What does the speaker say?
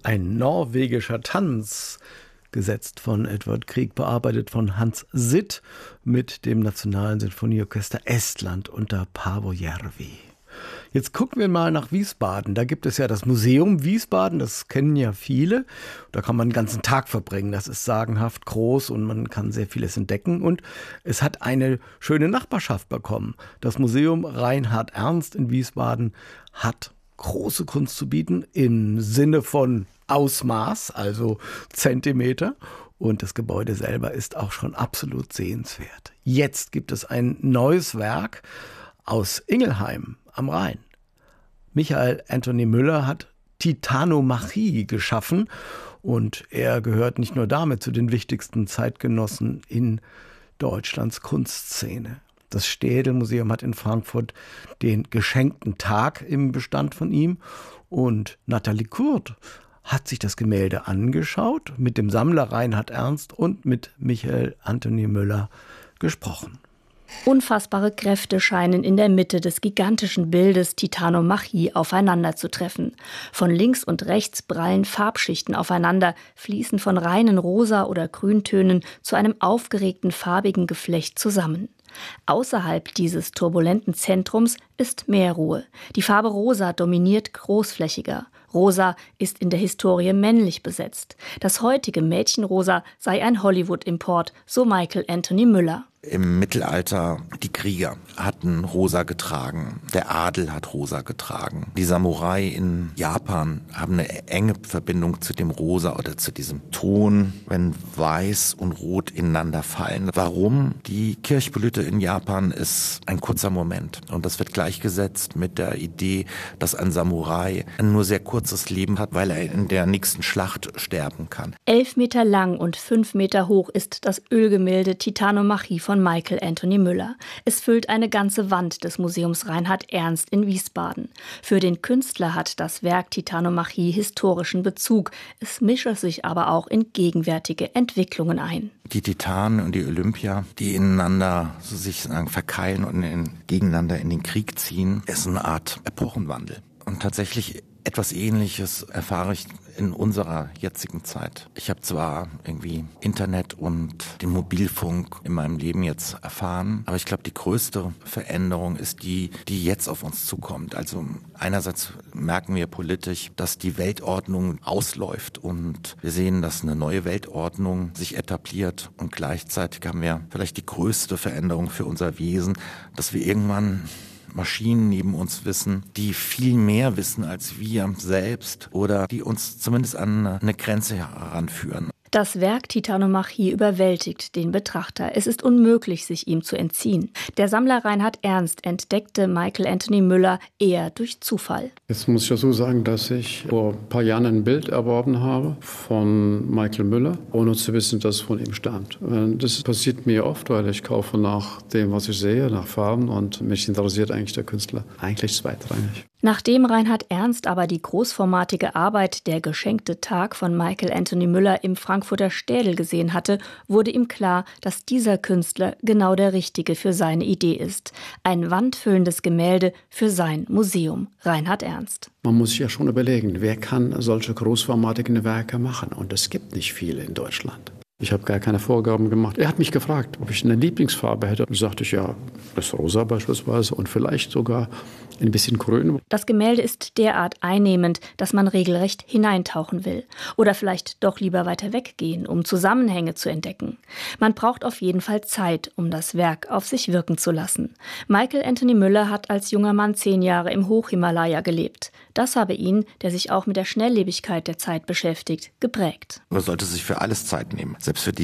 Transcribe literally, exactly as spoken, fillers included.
Ein norwegischer Tanz, gesetzt von Edvard Grieg, bearbeitet von Hans Sitt mit dem Nationalen Sinfonieorchester Estland unter Paavo Järvi. Jetzt gucken wir mal nach Wiesbaden. Da gibt es ja das Museum Wiesbaden, das kennen ja viele. Da kann man einen ganzen Tag verbringen. Das ist sagenhaft groß und man kann sehr vieles entdecken. Und es hat eine schöne Nachbarschaft bekommen. Das Museum Reinhard Ernst in Wiesbaden hat große Kunst zu bieten im Sinne von Ausmaß, also Zentimeter. Und das Gebäude selber ist auch schon absolut sehenswert. Jetzt gibt es ein neues Werk aus Ingelheim am Rhein. Michael Anthony Müller hat Titanomachie geschaffen und er gehört nicht nur damit zu den wichtigsten Zeitgenossen in Deutschlands Kunstszene. Das Städel-Museum hat in Frankfurt den geschenkten Tag im Bestand von ihm und Nathalie Kurt hat sich das Gemälde angeschaut, mit dem Sammler Reinhard Ernst und mit Michael Anthony Müller gesprochen. Unfassbare Kräfte scheinen in der Mitte des gigantischen Bildes Titanomachie aufeinanderzutreffen. Von links und rechts prallen Farbschichten aufeinander, fließen von reinen Rosa- oder Grüntönen zu einem aufgeregten farbigen Geflecht zusammen. Außerhalb dieses turbulenten Zentrums ist mehr Ruhe. Die Farbe Rosa dominiert großflächiger. Rosa ist in der Historie männlich besetzt. Das heutige Mädchenrosa sei ein Hollywood-Import, so Michael Anthony Müller. Im Mittelalter, die Krieger hatten Rosa getragen, der Adel hat Rosa getragen. Die Samurai in Japan haben eine enge Verbindung zu dem Rosa oder zu diesem Ton, wenn Weiß und Rot ineinander fallen. Warum? Die Kirchblüte in Japan ist ein kurzer Moment und das wird gleichgesetzt mit der Idee, dass ein Samurai ein nur sehr kurzes Leben hat, weil er in der nächsten Schlacht sterben kann. Elf Meter lang und fünf Meter hoch ist das Ölgemälde Titanomachie von Michael Anthony Müller. Es füllt eine ganze Wand des Museums Reinhard Ernst in Wiesbaden. Für den Künstler hat das Werk Titanomachie historischen Bezug. Es mische sich aber auch in gegenwärtige Entwicklungen ein. Die Titanen und die Olympia, die ineinander so sich sagen, verkeilen und in, gegeneinander in den Krieg ziehen, ist eine Art Epochenwandel. Und tatsächlich etwas Ähnliches erfahre ich in unserer jetzigen Zeit. Ich habe zwar irgendwie Internet und den Mobilfunk in meinem Leben jetzt erfahren, aber ich glaube, die größte Veränderung ist die, die jetzt auf uns zukommt. Also einerseits merken wir politisch, dass die Weltordnung ausläuft und wir sehen, dass eine neue Weltordnung sich etabliert und gleichzeitig haben wir vielleicht die größte Veränderung für unser Wesen, dass wir irgendwann Maschinen neben uns wissen, die viel mehr wissen als wir selbst oder die uns zumindest an eine Grenze heranführen. Das Werk Titanomachie überwältigt den Betrachter. Es ist unmöglich, sich ihm zu entziehen. Der Sammler Reinhard Ernst entdeckte Michael Anthony Müller eher durch Zufall. Jetzt muss ich ja so sagen, dass ich vor ein paar Jahren ein Bild erworben habe von Michael Müller, ohne zu wissen, dass es von ihm stammt. Das passiert mir oft, weil ich kaufe nach dem, was ich sehe, nach Farben und mich interessiert eigentlich der Künstler eigentlich zweitrangig. Nachdem Reinhard Ernst aber die großformatige Arbeit Der geschenkte Tag von Michael Anthony Müller im Frankfurter Städel gesehen hatte, wurde ihm klar, dass dieser Künstler genau der Richtige für seine Idee ist. Ein wandfüllendes Gemälde für sein Museum. Reinhard Ernst. Man muss sich ja schon überlegen, wer kann solche großformatigen Werke machen? Und es gibt nicht viele in Deutschland. Ich habe gar keine Vorgaben gemacht. Er hat mich gefragt, ob ich eine Lieblingsfarbe hätte. Da sagte ich, ja, das Rosa beispielsweise und vielleicht sogar ein bisschen grün. Das Gemälde ist derart einnehmend, dass man regelrecht hineintauchen will. Oder vielleicht doch lieber weiter weggehen, um Zusammenhänge zu entdecken. Man braucht auf jeden Fall Zeit, um das Werk auf sich wirken zu lassen. Michael Anthony Müller hat als junger Mann zehn Jahre im Hochhimalaya gelebt. Das habe ihn, der sich auch mit der Schnelllebigkeit der Zeit beschäftigt, geprägt. Man sollte sich für alles Zeit nehmen, selbst für die